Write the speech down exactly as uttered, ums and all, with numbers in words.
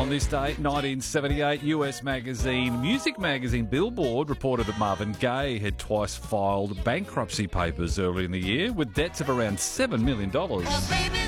On this date, nineteen seventy-eight, U S magazine, music magazine Billboard reported that Marvin Gaye had twice filed bankruptcy papers early in the year with debts of around seven million dollars. Well, baby,